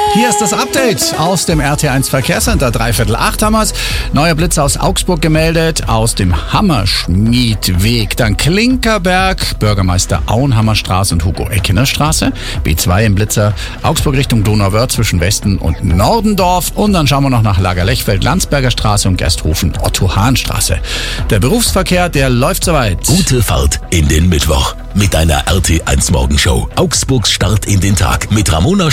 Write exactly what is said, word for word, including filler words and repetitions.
Hier ist das Update aus dem R T eins Verkehrscenter. Dreiviertel acht haben wir's. Neuer Blitz aus Augsburg gemeldet, aus dem Hammerschmiedweg. Dann Klinkerberg, Bürgermeister Auenhammerstraße und Hugo-Eckener-Straße. B zwei im Blitzer, Augsburg Richtung Donauwörth zwischen Westen und Nordendorf. Und dann schauen wir noch nach Lagerlechfeld, Landsberger Straße und Gersthofen, Otto-Hahn-Straße. Der Berufsverkehr, der läuft soweit. Gute Fahrt in den Mittwoch mit deiner R T eins Morgenshow. Augsburgs Start in den Tag mit Ramona